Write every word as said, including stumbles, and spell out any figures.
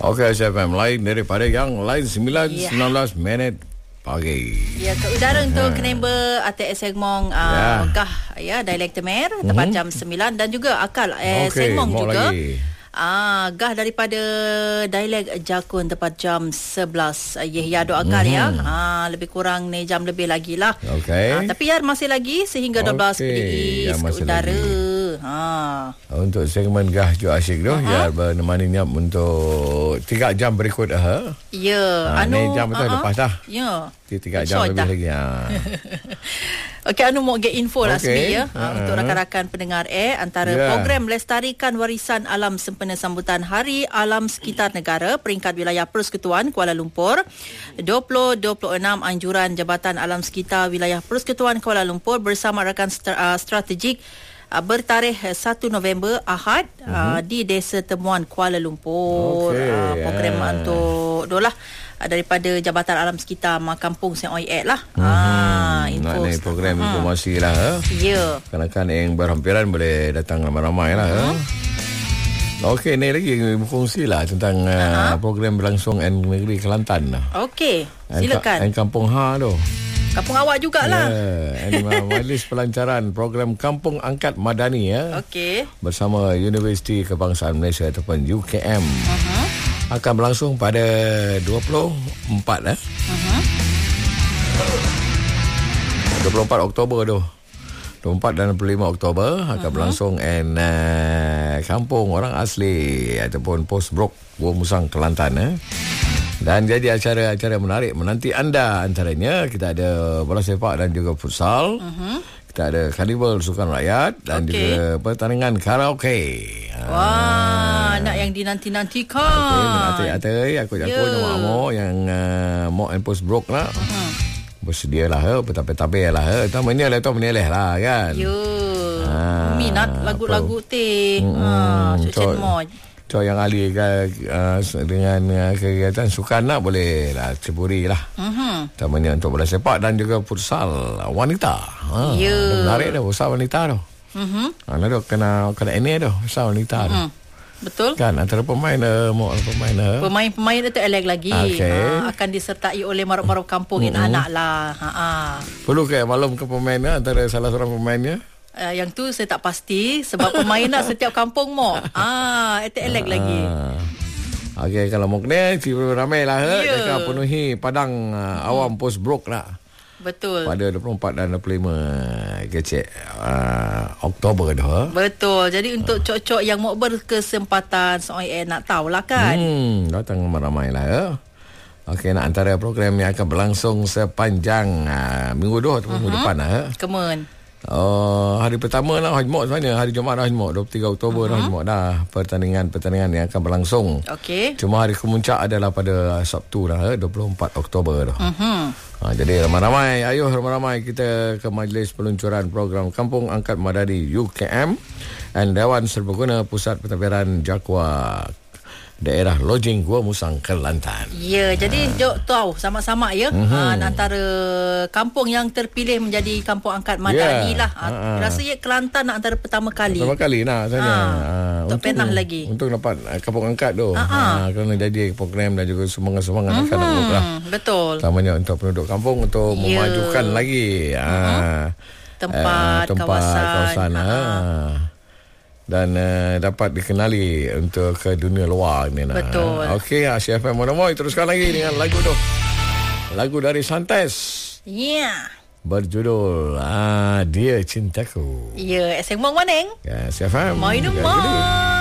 Okey, S F M lain daripada yang lain. Sembilan Ya. sembilan belas minit pagi. Ya, ke udara untuk Kenembe Ate Sengmong uh, Ya. Gah ya dialek Temer tepat jam sembilan dan juga akal eh, Okey, Sengmong mau juga. lagi. Ah, gah daripada dialek Jakun tepat jam sebelas. Yeh ya doakan mm-hmm. ya. Ah, lebih kurang ni jam lebih lagi lah. Okey. Ah, tapi ya masih lagi sehingga dua belas Okey, P D I ya, ke masih udara. lagi. Ha. Untuk segmen Gah Jo Asyik tu, uh-huh. ya menemaninya untuk tiga jam berikut. Ha? Ya, Ha, anu ni jam betul uh-huh. lepas dah. Ya. Tiga jam lebih dah. lagi. Ha. Okey, anu mau get info lah Okey. okay. ya Uh-huh. untuk rakan-rakan pendengar eh antara Yeah. program Lestarikan Warisan Alam sempena sambutan Hari Alam Sekitar Negara peringkat wilayah Persekutuan Kuala Lumpur dua ribu dua puluh enam anjuran Jabatan Alam Sekitar Wilayah Persekutuan Kuala Lumpur bersama rakan st- uh, strategik uh, bertarikh satu November Ahad uh-huh. uh, di Desa Temuan Kuala Lumpur. Okey, Uh, program ah. untuk dolah uh, daripada Jabatan Alam Sekitar Makampung Saint Oi lah. Hmm. Ah, Nak info. ni program informasi lah. Ha? Ya. Kanak-kanak yang berhampiran boleh datang ramai-ramai lah. Ha? Okey, ni lagi berfungsi lah tentang uh, program berlangsung N Negeri Kelantan lah. Okey, silakan. N Kampung Ha tu. Kampung awak jugalah. Ya, yeah, Majlis Pelancaran Program Kampung Angkat Madani ya. Okey. Bersama Universiti Kebangsaan Malaysia ataupun U K M. Uh-huh. Akan berlangsung pada dua puluh empat eh. Uh-huh. dua puluh empat Oktober tu. dua puluh empat dan dua puluh lima Oktober akan uh-huh. berlangsung in uh, kampung orang asli ataupun Post Brok Gua Musang Kelantan eh. Dan jadi acara-acara menarik menanti anda, antaranya kita ada bola sepak dan juga futsal. Uh-huh. Kita ada karnival sukan rakyat dan okay. juga pertandingan karaoke. Wah, nak yang dinanti-nantikan. Okey, menanti-nanti aku aku Yeah. nama Amor yang uh, Mok and Post Brok lah. Uh-huh. Bersedia lah, eh, petapir-tapir lah. Eh. Tamanya lah tu meneleh lah kan. Ya. Ah, Minat lagu-lagu teh. Hmm, Ha, so- Cucen Moj. So yang ahli uh, dengan uh, kegiatan sukan nak boleh lah ceburi lah. Mhm. Tamanya untuk bola sepak dan juga futsal wanita. Ha, Ya. menarik dah futsal wanita tu. Mhm. Ha, tu kena kena ini tu futsal wanita tu. Mhm. Betul. Kan antara pemain uh, mau pemain uh, Pemain-pemain itu elek lagi. Okey. Ha, akan disertai oleh maruf-maruf kampung mm-hmm. anak lah. Ha ah. perlu ke maklum ke pemain uh, antara salah seorang pemainnya. Uh, yang tu saya tak pasti sebab pemain nak setiap kampung mo. Ah, itu elek lagi. Okey, kalau mau kena cipu ramai lah. Ya. Kita penuhi padang uh, awam Post Brok lah. Betul. Pada dua puluh empat dan dua puluh lima kecik uh, Oktober dah. Betul. Jadi untuk cok-cok yang mau berkesempatan soal nak tahulah kan. Hmm, datang ramai lah ya. Okey, nak antara program yang akan berlangsung sepanjang uh, minggu dua ataupun uh-huh. minggu depan lah. Ya. Kemun. Uh, hari pertama lah Haji Mok sebenarnya. Hari Jumaat Haji Mok dua puluh tiga Oktober uh-huh. Haji Mok dah pertandingan-pertandingan yang akan berlangsung. Okey. Cuma hari kemuncak adalah pada Sabtu lah, dua puluh empat Oktober tu. Uh-huh. Ha, jadi ramai-ramai, ayuh ramai-ramai kita ke majlis peluncuran program Kampung Angkat Madani U K M dan Dewan Serbaguna Pusat Pentadbiran Jakwa Daerah Lojing Gua Musang Kelantan. Ya, jadi Ha. jom tahu sama-sama ya Mhm. uh, antara kampung yang terpilih menjadi kampung angkat Madani Ya. lah. Ha, ha. Uh, rasa ya Kelantan antara pertama kali. Pertama kali nak saya. Ha. Ha, Tak pernah lagi. Untuk dapat uh, Kampung Angkat tu. Ha, ha. Ha, kerana jadi program dan juga semangat-semangat mm-hmm. akan nak lah. Betul. Utamanya untuk penduduk kampung untuk Ya. memajukan lagi ha, Tempat, eh, tempat kawasan. kawasan ha. Dan uh, dapat dikenali untuk ke dunia luar ni nah. Betul. Okey, Asia F M Monomoy teruskan lagi dengan lagu tu. Lagu dari Santes. Ya. Yeah. Berjudul ah, Dia Cintaku. Ya, Sengmong Maneng. Ya, Asia F M. Main Ya, rumah. jadi.